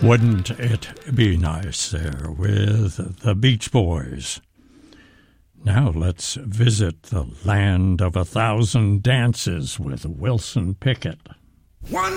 Wouldn't it be nice there with the Beach Boys? Now let's visit the land of 1,000 dances with Wilson Pickett.